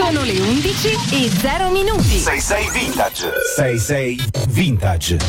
Sono le 11:0. 66 Vintage. 66 Vintage.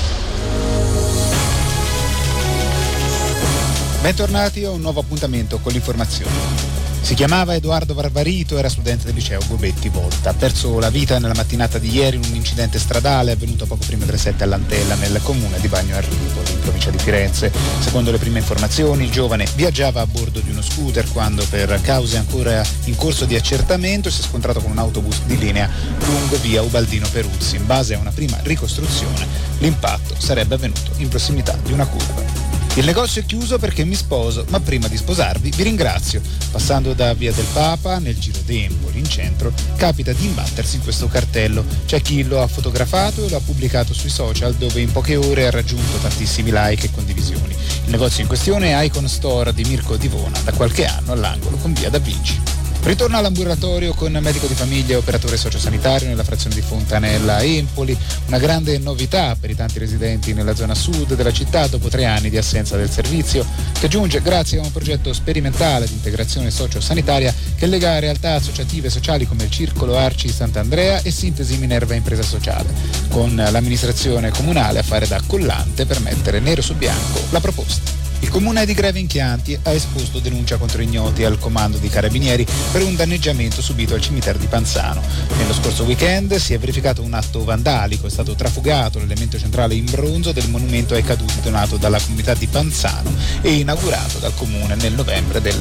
Bentornati a un nuovo appuntamento con l'informazione. Si chiamava Edoardo Varvarito, era studente del liceo Gobetti Volta. Ha perso la vita nella mattinata di ieri in un incidente stradale avvenuto poco prima delle 7 all'Antella, nel comune di Bagno Arrivoli, in provincia di Firenze. Secondo le prime informazioni, il giovane viaggiava a bordo di uno scooter quando, per cause ancora in corso di accertamento, si è scontrato con un autobus di linea lungo via Ubaldino Peruzzi. In base a una prima ricostruzione, l'impatto sarebbe avvenuto in prossimità di una curva. Il negozio è chiuso perché mi sposo, ma prima di sposarvi vi ringrazio. Passando da Via del Papa, nel giro d'Empoli, in centro, capita di imbattersi in questo cartello. C'è chi lo ha fotografato e lo ha pubblicato sui social, dove in poche ore ha raggiunto tantissimi like e condivisioni. Il negozio in questione è Icon Store di Mirko Divona, da qualche anno all'angolo con Via da Vinci. Ritorno all'ambulatorio con medico di famiglia e operatore sociosanitario nella frazione di Fontanella Empoli, una grande novità per i tanti residenti nella zona sud della città dopo 3 anni di assenza del servizio, che giunge grazie a un progetto sperimentale di integrazione sociosanitaria che lega realtà associative e sociali come il Circolo Arci Sant'Andrea e Sintesi Minerva Impresa Sociale, con l'amministrazione comunale a fare da collante per mettere nero su bianco la proposta. Il comune di Greve in Chianti ha esposto denuncia contro ignoti al comando di Carabinieri per un danneggiamento subito al cimitero di Panzano. Nello scorso weekend si è verificato un atto vandalico, è stato trafugato l'elemento centrale in bronzo del monumento ai caduti donato dalla comunità di Panzano e inaugurato dal comune nel novembre del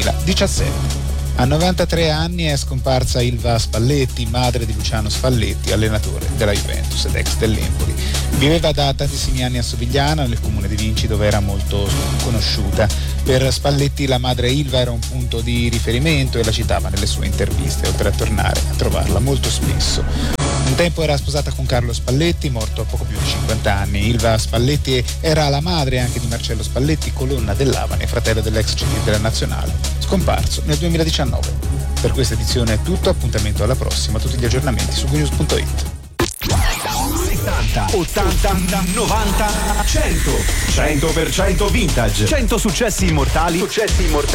2017. A 93 anni è scomparsa Ilva Spalletti, madre di Luciano Spalletti, allenatore della Juventus ed ex dell'Empoli. Viveva da tantissimi anni a Sovigliana, nel comune di Vinci, dove era molto conosciuta. Per Spalletti la madre Ilva era un punto di riferimento e la citava nelle sue interviste, oltre a tornare a trovarla molto spesso. Un tempo era sposata con Carlo Spalletti, morto a poco più di 50 anni. Ilva Spalletti era la madre anche di Marcello Spalletti, colonna dell'Avane, fratello dell'ex CD della Nazionale, scomparso nel 2019. Per questa edizione è tutto, appuntamento alla prossima, tutti gli aggiornamenti su gnews.it. 70, 80, 90, 100. 100% vintage. 100 successi immortali